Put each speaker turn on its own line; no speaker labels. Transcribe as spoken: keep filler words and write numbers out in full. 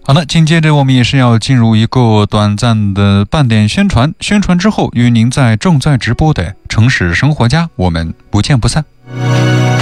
好的，紧接着我们也是要进入一个短暂的半点宣传，宣传之后与您在正在直播的城市生活家，我们不见不散。